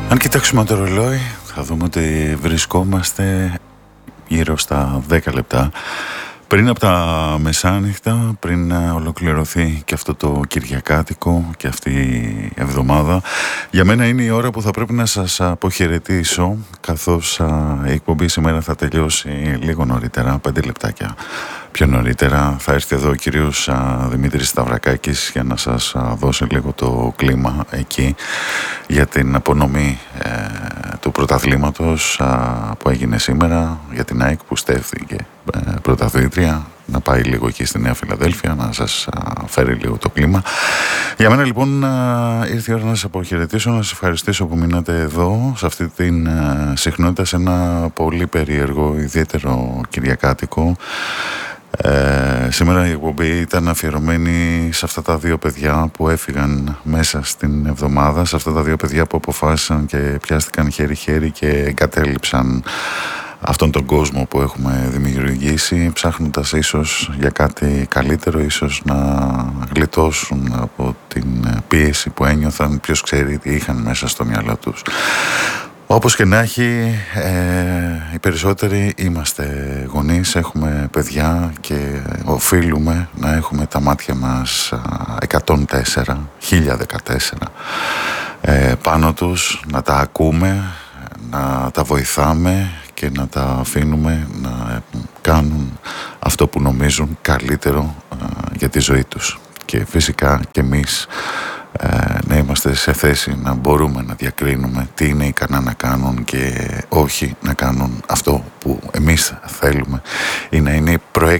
Αν κοιτάξουμε το ρολόι θα δούμε ότι βρισκόμαστε γύρω στα 10 λεπτά πριν από τα μεσάνυχτα, πριν ολοκληρωθεί και αυτό το κυριακάτικο και αυτή η εβδομάδα. Για μένα είναι η ώρα που θα πρέπει να σας αποχαιρετήσω, καθώς η εκπομπή σήμερα θα τελειώσει λίγο νωρίτερα, 5 λεπτάκια πιο νωρίτερα. Θα έρθει εδώ ο κύριος Δημήτρης Σταυρακάκης για να σας δώσει λίγο το κλίμα εκεί για την απονομή του πρωταθλήματος που έγινε σήμερα, για την ΑΕΚ που στέφθηκε πρωταθλήτρια, να πάει λίγο εκεί στη Νέα Φιλαδέλφια να σας φέρει λίγο το κλίμα. Για μένα λοιπόν ήρθε η ώρα να σας αποχαιρετήσω, να σας ευχαριστήσω που μείνατε εδώ σε αυτή την συχνότητα, σε ένα πολύ περίεργο ιδιαίτερο κυριακάτικο. Σήμερα η εκπομπή ήταν αφιερωμένη σε αυτά τα δύο παιδιά που έφυγαν μέσα στην εβδομάδα, σε αυτά τα δύο παιδιά που αποφάσισαν και πιάστηκαν χέρι-χέρι και εγκατέλειψαν αυτόν τον κόσμο που έχουμε δημιουργήσει, ψάχνοντας ίσως για κάτι καλύτερο, ίσως να γλιτώσουν από την πίεση που ένιωθαν, ποιος ξέρει τι είχαν μέσα στο μυαλό τους. Όπως και να έχει, οι περισσότεροι είμαστε γονείς, έχουμε παιδιά και οφείλουμε να έχουμε τα μάτια μας 1014 πάνω τους, να τα ακούμε, να τα βοηθάμε και να τα αφήνουμε να κάνουν αυτό που νομίζουν καλύτερο για τη ζωή τους. Και φυσικά και εμείς να είμαστε σε θέση να μπορούμε να διακρίνουμε τι είναι ικανά να κάνουν και όχι να κάνουν αυτό που εμείς θέλουμε, ή να είναι